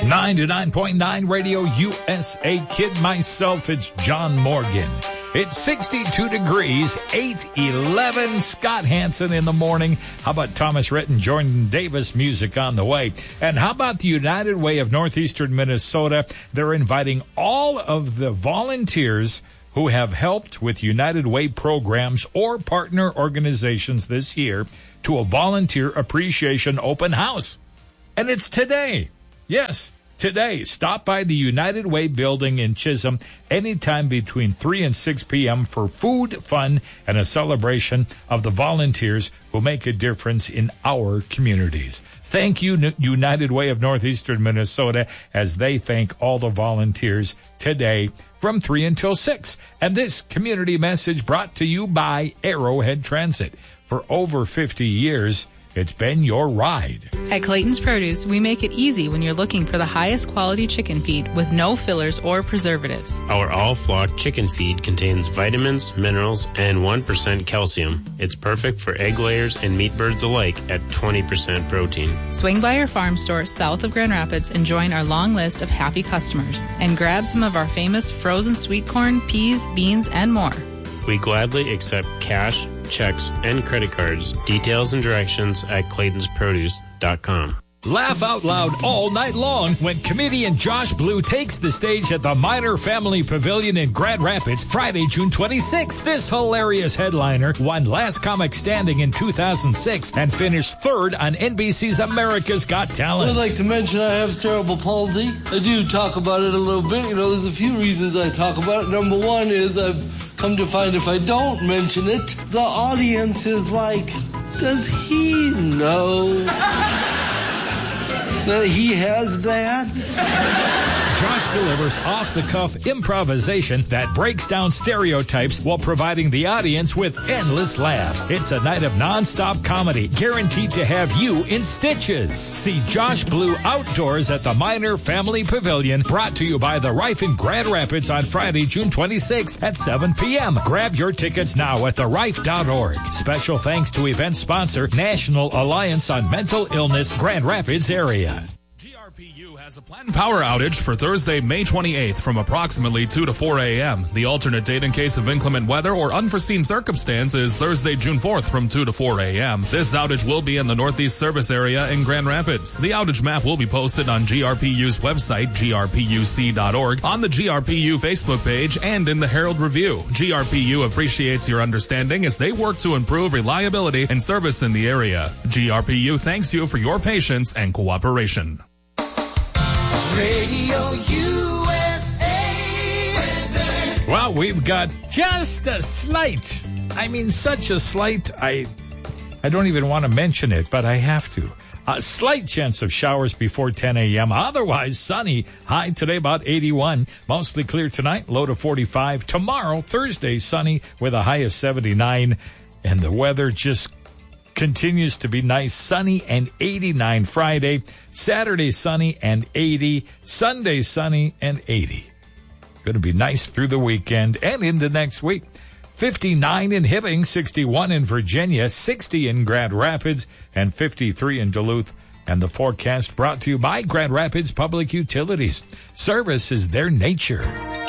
99.9 Radio USA. Kid myself, it's John Morgan. It's 62 degrees, 8:11. Scott Hansen in the morning. How about Thomas Rhett and Jordan Davis music on the way? And how about the United Way of Northeastern Minnesota? They're inviting all of the volunteers who have helped with United Way programs or partner organizations this year to a volunteer appreciation open house. And it's today. Yes, today. Stop by the United Way building in Chisholm anytime between 3 and 6 p.m. for food, fun, and a celebration of the volunteers who make a difference in our communities. Thank you, United Way of Northeastern Minnesota, as they thank all the volunteers today from 3 until 6. And this community message brought to you by Arrowhead Transit. For over 50 years, it's been your ride. At Clayton's Produce, we make it easy when you're looking for the highest quality chicken feed with no fillers or preservatives. Our all-flock chicken feed contains vitamins, minerals, and 1% calcium. It's perfect for egg layers and meat birds alike at 20% protein. Swing by our farm store south of Grand Rapids and join our long list of happy customers. And grab some of our famous frozen sweet corn, peas, beans, and more. We gladly accept cash, checks, and credit cards. Details and directions at claytonsproduce.com. Laugh out loud all night long when comedian Josh Blue takes the stage at the Miner Family Pavilion in Grand Rapids Friday, June 26th. This hilarious headliner won Last Comic Standing in 2006 and finished third on NBC's America's Got Talent. I'd like to mention I have cerebral palsy. I do talk about it a little bit. You know, there's a few reasons I talk about it. Number one is I've come to find if I don't mention it, the audience is like, does he know that he has that? Josh delivers off-the-cuff improvisation that breaks down stereotypes while providing the audience with endless laughs. It's a night of nonstop comedy, guaranteed to have you in stitches. See Josh Blue outdoors at the Miner Family Pavilion, brought to you by the Rife in Grand Rapids on Friday, June 26th at 7 p.m. Grab your tickets now at therife.org. Special thanks to event sponsor, National Alliance on Mental Illness, Grand Rapids area. GRPU has a planned power outage for Thursday, May 28th from approximately 2 to 4 a.m. The alternate date in case of inclement weather or unforeseen circumstance is Thursday, June 4th from 2 to 4 a.m. This outage will be in the Northeast Service Area in Grand Rapids. The outage map will be posted on GRPU's website, grpuc.org, on the GRPU Facebook page, and in the Herald Review. GRPU appreciates your understanding as they work to improve reliability and service in the area. GRPU thanks you for your patience and cooperation. Radio USA. Well, we've got just a slight, such a slight, I don't even want to mention it, but I have to. A slight chance of showers before 10 a.m. Otherwise, sunny. High today about 81. Mostly clear tonight, low to 45. Tomorrow, Thursday, sunny with a high of 79. And the weather just continues to be nice, sunny and 89 Friday. Saturday, sunny and 80. Sunday, sunny and 80. Going to be nice through the weekend and into next week. 59 in Hibbing, 61 in Virginia, 60 in Grand Rapids, and 53 in Duluth. And the forecast brought to you by Grand Rapids Public Utilities. Service is their nature.